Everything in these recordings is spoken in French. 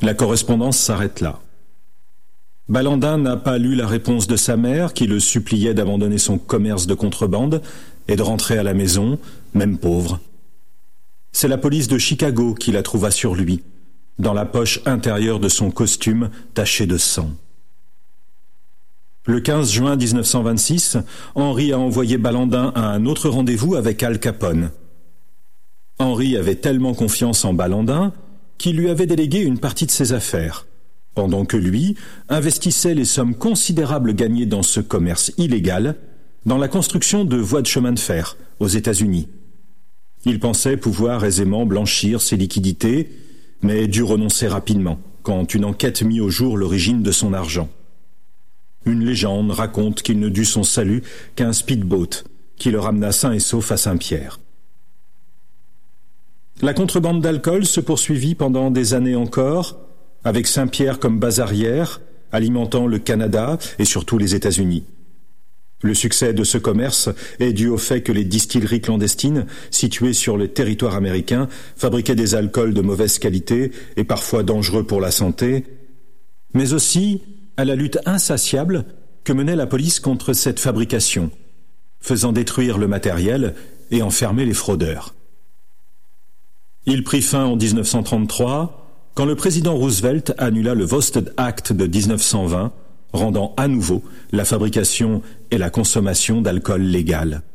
La correspondance s'arrête là. Balandin n'a pas lu la réponse de sa mère qui le suppliait d'abandonner son commerce de contrebande et de rentrer à la maison, même pauvre. C'est la police de Chicago qui la trouva sur lui, dans la poche intérieure de son costume taché de sang. Le 15 juin 1926, Henry a envoyé Balandin à un autre rendez-vous avec Al Capone. Henry avait tellement confiance en Balandin qu'il lui avait délégué une partie de ses affaires, pendant que lui investissait les sommes considérables gagnées dans ce commerce illégal dans la construction de voies de chemin de fer aux États-Unis. Il pensait pouvoir aisément blanchir ses liquidités, mais dut renoncer rapidement quand une enquête mit au jour l'origine de son argent. Une légende raconte qu'il ne dut son salut qu'un speedboat qui le ramena sain et sauf à Saint-Pierre. La contrebande d'alcool se poursuivit pendant des années encore, avec Saint-Pierre comme base arrière, alimentant le Canada et surtout les États-Unis. Le succès de ce commerce est dû au fait que les distilleries clandestines, situées sur le territoire américain, fabriquaient des alcools de mauvaise qualité et parfois dangereux pour la santé, mais aussi à la lutte insatiable que menait la police contre cette fabrication, faisant détruire le matériel et enfermer les fraudeurs. Il prit fin en 1933, quand le président Roosevelt annula le Volstead Act de 1920, rendant à nouveau la fabrication et la consommation d'alcool légal.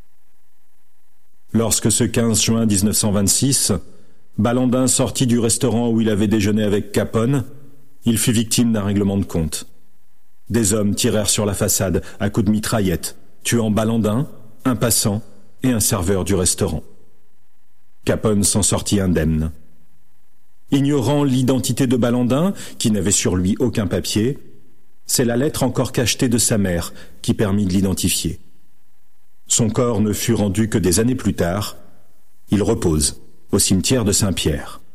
Lorsque ce 15 juin 1926, Balandin sortit du restaurant où il avait déjeuné avec Capone, il fut victime d'un règlement de compte. Des hommes tirèrent sur la façade à coups de mitraillette, tuant Balandin, un passant et un serveur du restaurant. Capone s'en sortit indemne. Ignorant l'identité de Balandin, qui n'avait sur lui aucun papier, c'est la lettre encore cachetée de sa mère qui permit de l'identifier. Son corps ne fut rendu que des années plus tard. Il repose au cimetière de Saint-Pierre.